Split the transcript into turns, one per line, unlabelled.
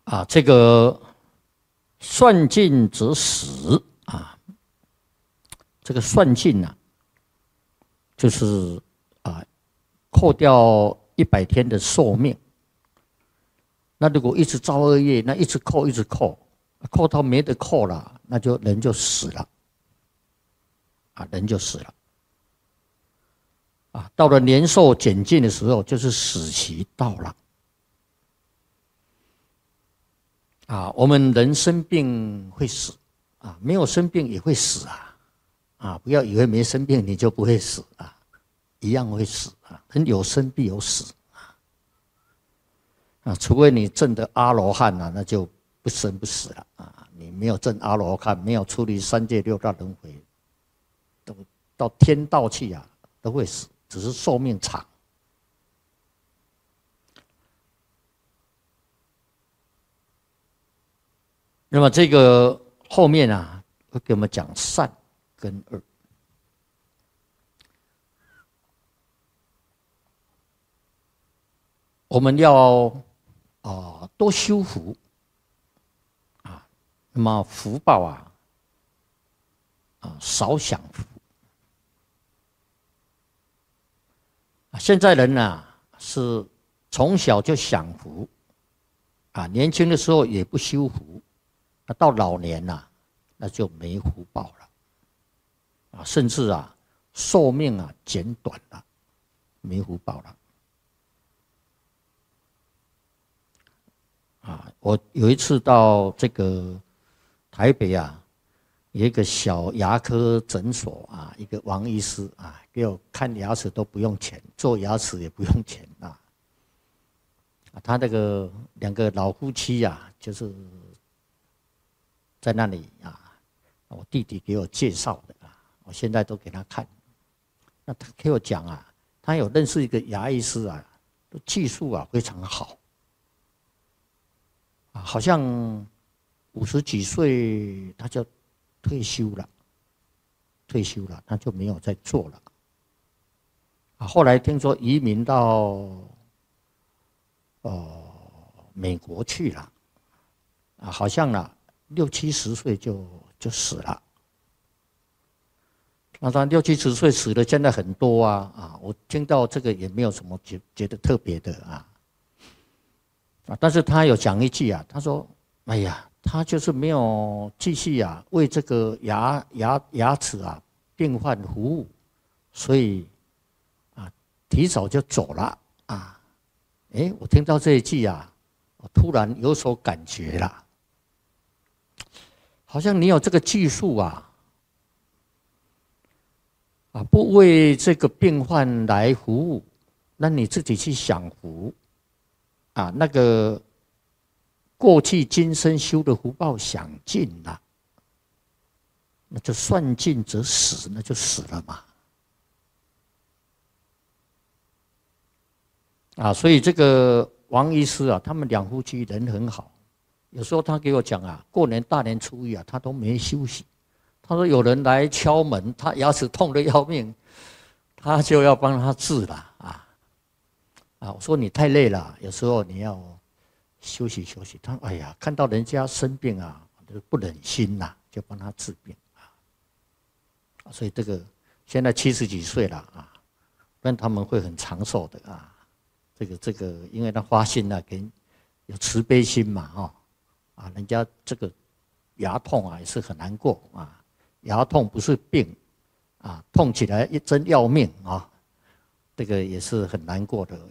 这个算尽则死啊，这个算尽啊，就是扣掉100天的寿命。那如果一直造恶业，那一直扣，一直扣，扣到没得扣了，那就人就死了，人就死了。到了年寿减尽的时候，就是死期到了。我们人生病会死，没有生病也会死不要以为没生病你就不会死一样会死人有生必有死除非你证得阿罗汉那就不生不死了你没有证阿罗汉，没有出离三界六道轮回，都到天道去都会死，只是寿命长。那么这个后面会给我们讲善跟恶。我们要多修福那么福报少享福。现在人是从小就享福年轻的时候也不修福，到老年那就没福报了甚至寿命减短了，没福报了。我有一次到这个台北有一个小牙科诊所一个王医师给我看牙齿都不用钱，做牙齿也不用钱他那个2个老夫妻就是在那里我弟弟给我介绍的我现在都给他看。那他给我讲他有认识一个牙医师技术非常好好像50几岁他就退休了，他就没有再做了。后来听说移民到美国去了，好像60、70岁就死了。那他60、70岁死了，现在很多我听到这个也没有什么觉得特别的但是他有讲一句他说：“哎呀，他就是没有继续为这个牙齿病患服务，所以提早就走了我听到这一句我突然有所感觉了，好像你有这个技术不为这个病患来服务，那你自己去享福。”那个过去今生修的福报享尽了，那就算尽则死，那就死了嘛。所以这个王医师他们2夫妻人很好，有时候他给我讲过年大年初一他都没休息。他说有人来敲门，他牙齿痛得要命，他就要帮他治了我说你太累了，有时候你要休息休息。他看到人家生病就不忍心就帮他治病所以这个现在70几岁了但他们会很长寿的这个，因为他发心跟有慈悲心嘛人家这个牙痛也是很难过牙痛不是病痛起来真要命这个也是很难过的